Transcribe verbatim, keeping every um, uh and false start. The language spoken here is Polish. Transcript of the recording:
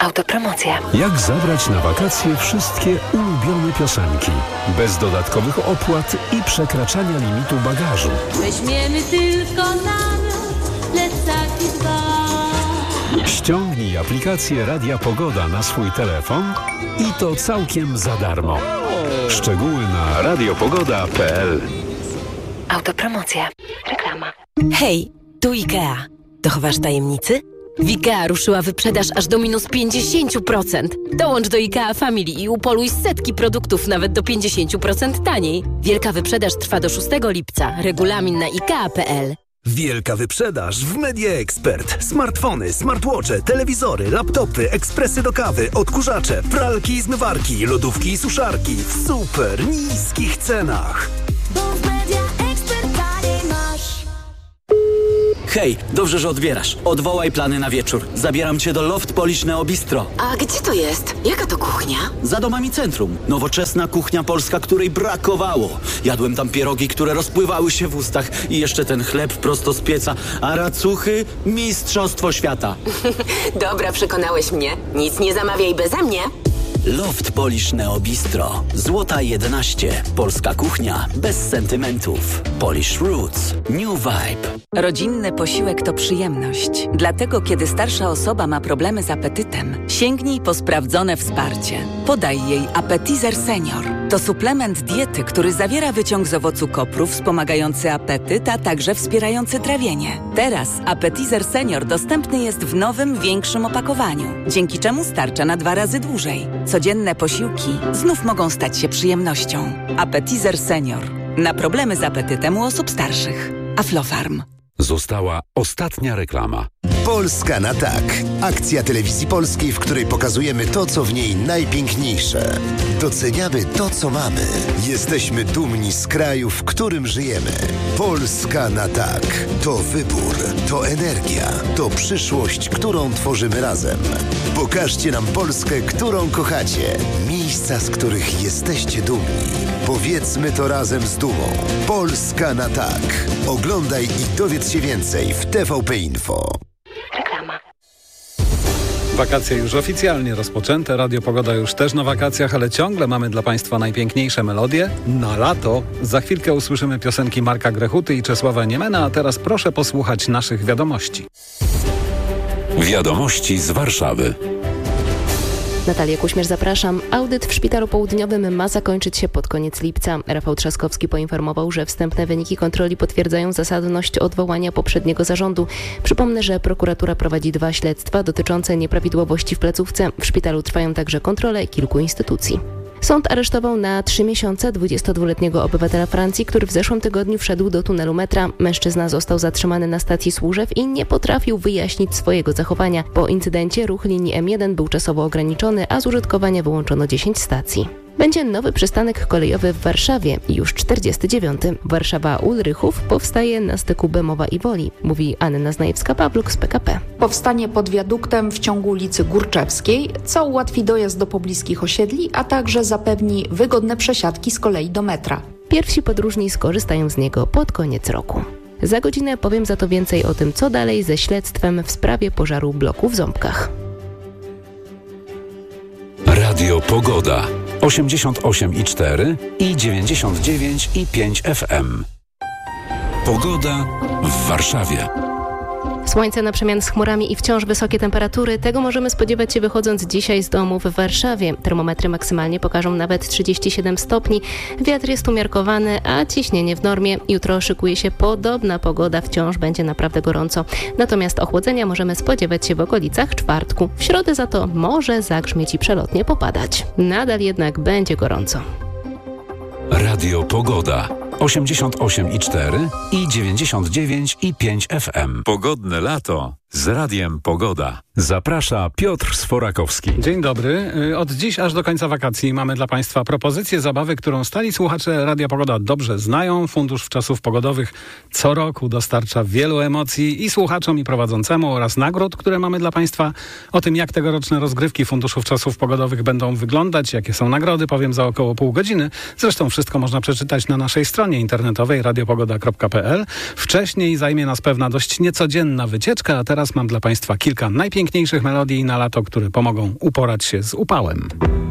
Autopromocja. Jak zabrać na wakacje wszystkie ulubione piosenki bez dodatkowych opłat i przekraczania limitu bagażu? Weźmiemy tylko namiot, plecaki dwa. Ściągnij aplikację Radia Pogoda na swój telefon i to całkiem za darmo. Szczegóły na radiopogoda kropka p l. Autopromocja. Reklama. Hej, tu IKEA. Dochowasz tajemnicy? W IKEA ruszyła wyprzedaż aż do minus pięćdziesiąt procent. Dołącz do IKEA Family i upoluj setki produktów nawet do pięćdziesiąt procent taniej. Wielka wyprzedaż trwa do szóstego lipca. Regulamin na ikea kropka p l. Wielka wyprzedaż w Media Expert. Smartfony, smartwatche, telewizory, laptopy, ekspresy do kawy, odkurzacze, pralki i zmywarki, lodówki i suszarki w super niskich cenach. Bo w Media Expert taniej masz. Hej, dobrze, że odbierasz. Odwołaj plany na wieczór. Zabieram cię do Loft Polish Neo Bistro. A gdzie to jest? Jaka to kuchnia? Za domami centrum. Nowoczesna kuchnia polska, której brakowało. Jadłem tam pierogi, które rozpływały się w ustach i jeszcze ten chleb prosto z pieca, a racuchy mistrzostwo świata. Dobra, przekonałeś mnie. Nic nie zamawiaj beze mnie. Loft Polish Neo Bistro. Złota jedenaście. Polska kuchnia bez sentymentów. Polish Roots. New Vibe. Rodzinny posiłek to przyjemność. Dlatego, kiedy starsza osoba ma problemy z apetytem, sięgnij po sprawdzone wsparcie. Podaj jej Appetizer Senior. To suplement diety, który zawiera wyciąg z owocu kopru wspomagający apetyt, a także wspierający trawienie. Teraz Appetizer Senior dostępny jest w nowym, większym opakowaniu, dzięki czemu starcza na dwa razy dłużej. Codzienne posiłki znów mogą stać się przyjemnością. Appetizer Senior. Na problemy z apetytem u osób starszych. Aflofarm. Została ostatnia reklama. Polska na tak. Akcja Telewizji Polskiej, w której pokazujemy to, co w niej najpiękniejsze. Doceniamy to, co mamy. Jesteśmy dumni z kraju, w którym żyjemy. Polska na tak. To wybór, to energia, to przyszłość, którą tworzymy razem. Pokażcie nam Polskę, którą kochacie. Miejsca, z których jesteście dumni. Powiedzmy to razem z dumą. Polska na tak. Oglądaj i dowiedz się więcej w T V P Info. Reklama. Wakacje już oficjalnie rozpoczęte, Radio Pogoda już też na wakacjach, ale ciągle mamy dla Państwa najpiękniejsze melodie na lato. Za chwilkę usłyszymy piosenki Marka Grechuty i Czesława Niemena, a teraz proszę posłuchać naszych wiadomości. Wiadomości z Warszawy. Natalia Kuśmierz, zapraszam. Audyt w Szpitalu Południowym ma zakończyć się pod koniec lipca. Rafał Trzaskowski poinformował, że wstępne wyniki kontroli potwierdzają zasadność odwołania poprzedniego zarządu. Przypomnę, że prokuratura prowadzi dwa śledztwa dotyczące nieprawidłowości w placówce. W szpitalu trwają także kontrole kilku instytucji. Sąd aresztował na trzy miesiące dwudziestodwuletniego obywatela Francji, który w zeszłym tygodniu wszedł do tunelu metra. Mężczyzna został zatrzymany na stacji Służew i nie potrafił wyjaśnić swojego zachowania. Po incydencie ruch linii M jeden był czasowo ograniczony, a z użytkowania wyłączono dziesięć stacji. Będzie nowy przystanek kolejowy w Warszawie, już czterdziesty dziewiąty. Warszawa-Ulrychów powstaje na styku Bemowa i Woli, mówi Anna Znajewska-Pawluk z P K P. Powstanie pod wiaduktem w ciągu ulicy Górczewskiej, co ułatwi dojazd do pobliskich osiedli, a także zapewni wygodne przesiadki z kolei do metra. Pierwsi podróżni skorzystają z niego pod koniec roku. Za godzinę powiem za to więcej o tym, co dalej ze śledztwem w sprawie pożaru bloku w Ząbkach. Radio Pogoda. osiemdziesiąt osiem i cztery i dziewięćdziesiąt dziewięć i pięć F M. Pogoda w Warszawie. Słońce na przemian z chmurami i wciąż wysokie temperatury. Tego możemy spodziewać się wychodząc dzisiaj z domu w Warszawie. Termometry maksymalnie pokażą nawet trzydzieści siedem stopni. Wiatr jest umiarkowany, a ciśnienie w normie. Jutro szykuje się podobna pogoda. Wciąż będzie naprawdę gorąco. Natomiast ochłodzenia możemy spodziewać się w okolicach czwartku. W środę za to może zagrzmieć i przelotnie popadać. Nadal jednak będzie gorąco. Radio Pogoda. osiemdziesiąt osiem i cztery i dziewięćdziesiąt dziewięć i pięć F M. Pogodne lato z Radiem Pogoda. Zaprasza Piotr Sforakowski. Dzień dobry. Od dziś aż do końca wakacji mamy dla Państwa propozycję zabawy, którą stali słuchacze Radia Pogoda dobrze znają. Fundusz Wczasów Pogodowych co roku dostarcza wielu emocji i słuchaczom, i prowadzącemu oraz nagród, które mamy dla Państwa. O tym, jak tegoroczne rozgrywki Funduszu Wczasów Pogodowych będą wyglądać, jakie są nagrody, powiem za około pół godziny. Zresztą wszystko można przeczytać na naszej stronie internetowej radiopogoda kropka p l. Wcześniej zajmie nas pewna dość niecodzienna wycieczka, a teraz teraz mam dla Państwa kilka najpiękniejszych melodii na lato, które pomogą uporać się z upałem.